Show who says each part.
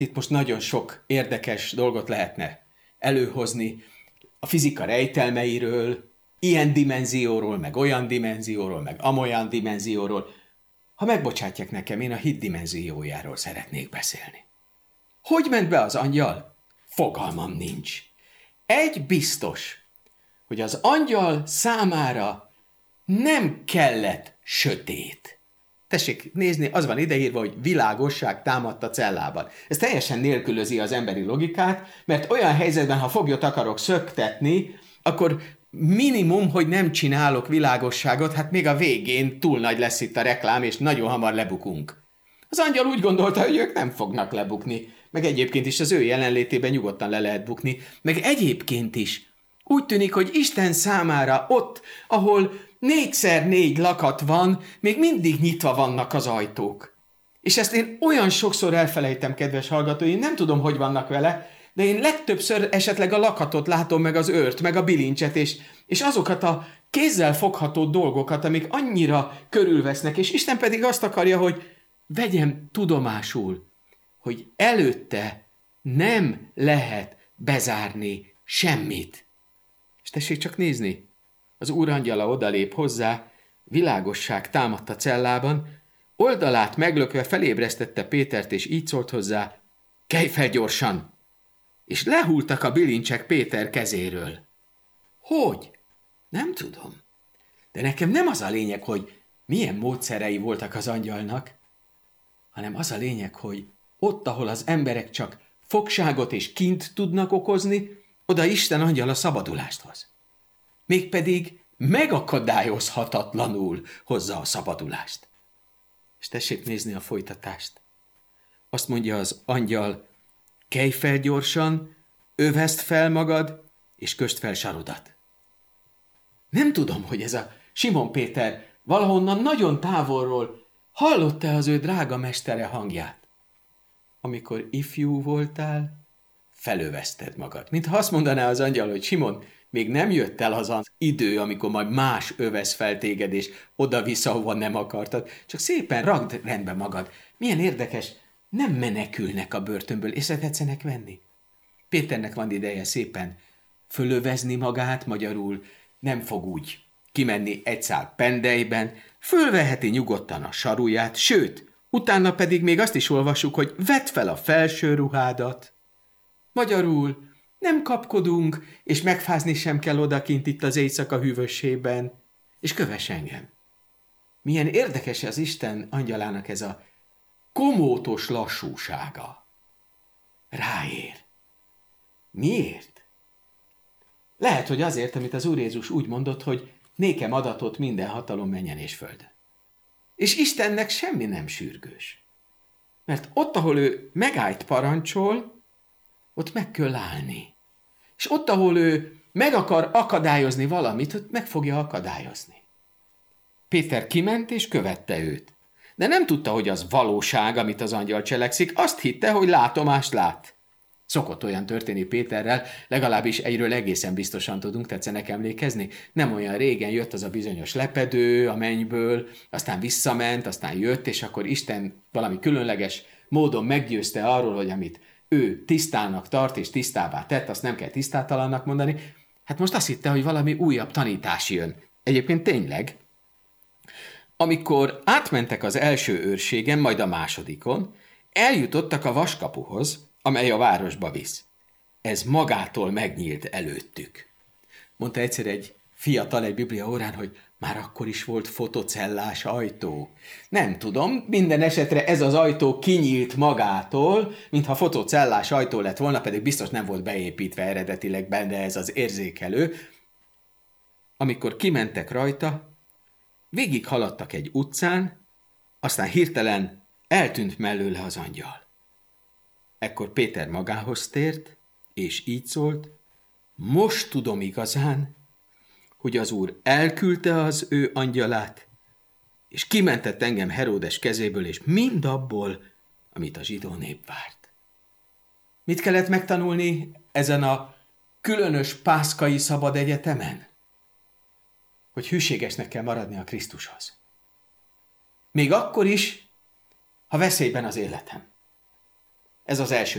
Speaker 1: Itt most nagyon sok érdekes dolgot lehetne előhozni a fizika rejtelmeiről, ilyen dimenzióról, meg olyan dimenzióról, meg amolyan dimenzióról. Ha megbocsátják nekem, én a hit dimenziójáról szeretnék beszélni. Hogy ment be az angyal? Fogalmam nincs. Egy biztos, hogy az angyal számára nem kellett sötét. Tessék nézni, az van ideírva, hogy világosság támadt a cellában. Ez teljesen nélkülözi az emberi logikát, mert olyan helyzetben, ha foglyot akarok szöktetni, akkor minimum, hogy nem csinálok világosságot, hát még a végén túl nagy lesz itt a reklám, és nagyon hamar lebukunk. Az angyal úgy gondolta, hogy ők nem fognak lebukni, meg egyébként is az ő jelenlétében nyugodtan le lehet bukni, meg egyébként is úgy tűnik, hogy Isten számára ott, ahol 4x4 lakat van, még mindig nyitva vannak az ajtók. És ezt én olyan sokszor elfelejtem, kedves hallgatóim, nem tudom, hogy vannak vele, de én legtöbbször esetleg a lakatot látom, meg az őrt, meg a bilincset, és azokat a kézzel fogható dolgokat, amik annyira körülvesznek, és Isten pedig azt akarja, hogy vegyem tudomásul, hogy előtte nem lehet bezárni semmit. És tessék csak nézni, az úrangyala odalép hozzá, világosság támadt a cellában, oldalát meglökve felébresztette Pétert, és így szólt hozzá, kelj fel gyorsan! És lehúltak a bilincsek Péter kezéről. Hogy? Nem tudom. De nekem nem az a lényeg, hogy milyen módszerei voltak az angyalnak, hanem az a lényeg, hogy ott, ahol az emberek csak fogságot és kint tudnak okozni, oda Isten angyala szabadulást hoz. Mégpedig megakadályozhatatlanul hozza a szabadulást. És tessék nézni a folytatást. Azt mondja az angyal, kelj fel gyorsan, öveszd fel magad, és kösd fel sarodat. Nem tudom, hogy ez a Simon Péter valahonnan nagyon távolról hallotta az ő drága mestere hangját. Amikor ifjú voltál, felöveszted magad. Mintha azt mondaná az angyal, hogy Simon, még nem jött el az idő, amikor majd más övesz fel téged, és oda-vissza, hova nem akartad. Csak szépen ragd rendbe magad. Milyen érdekes, nem menekülnek a börtönből, észre tetszenek venni. Péternek van ideje szépen fölövezni magát, magyarul nem fog úgy kimenni egy szál pendelyben, fölveheti nyugodtan a saruját, sőt, utána pedig még azt is olvassuk, hogy vedd fel a felső ruhádat. Magyarul nem kapkodunk, és megfázni sem kell odakint itt az éjszaka hűvösében, és kövess engem. Milyen érdekes az Isten angyalának ez a komótos lassúsága. Ráér. Miért? Lehet, hogy azért, amit az Úr Jézus úgy mondott, hogy nékem adatot minden hatalom menjen és földön. És Istennek semmi nem sürgős. Mert ott, ahol ő megállt parancsol, ott meg kell állni. És ott, ahol ő meg akar akadályozni valamit, ott meg fogja akadályozni. Péter kiment és követte őt. De nem tudta, hogy az valóság, amit az angyal cselekszik, azt hitte, hogy látomást lát. Szokott olyan történni Péterrel, legalábbis egyről egészen biztosan tudunk, tetszenek emlékezni. Nem olyan régen jött az a bizonyos lepedő a mennyből, aztán visszament, aztán jött, és akkor Isten valami különleges módon meggyőzte arról, hogy amit ő tisztának tart és tisztává tett, azt nem kell tisztátalannak mondani. Hát most azt hitte, hogy valami újabb tanítás jön. Egyébként tényleg. Amikor átmentek az első őrségen, majd a másodikon, eljutottak a vaskapuhoz, amely a városba visz. Ez magától megnyílt előttük. Mondta egyszer egy fiatal egy biblia órán, hogy már akkor is volt fotocellás ajtó. Nem tudom, minden esetre ez az ajtó kinyílt magától, mintha fotocellás ajtó lett volna, pedig biztos nem volt beépítve eredetileg benne ez az érzékelő. Amikor kimentek rajta, végig haladtak egy utcán, aztán hirtelen eltűnt mellőle az angyal. Ekkor Péter magához tért, és így szólt, most tudom igazán, hogy az Úr elküldte az ő angyalát, és kimentett engem Heródes kezéből, és mindabból, amit a zsidó nép várt. Mit kellett megtanulni ezen a különös pászkai szabad egyetemen? Hogy hűségesnek kell maradni a Krisztushoz. Még akkor is, ha veszélyben az életem. Ez az első